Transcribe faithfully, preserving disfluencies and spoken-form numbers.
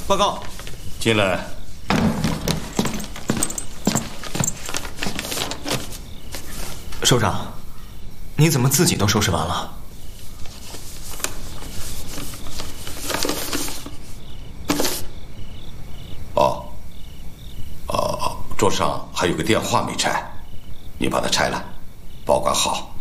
报告。 进来。 首长，你怎么自己都收拾完了？ 哦，哦，桌上还有个电话没拆，你把它拆了，保管好。